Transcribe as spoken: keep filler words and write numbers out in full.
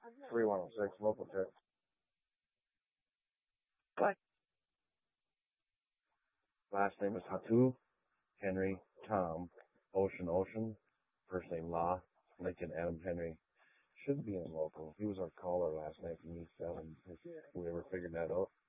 three one oh six, local check. What? Last name is Hatu, Henry, Tom, Ocean, Ocean. First name La, Lincoln, Adam, Henry. Should be in local. He was our caller last night from East Seven. If we ever figured that out.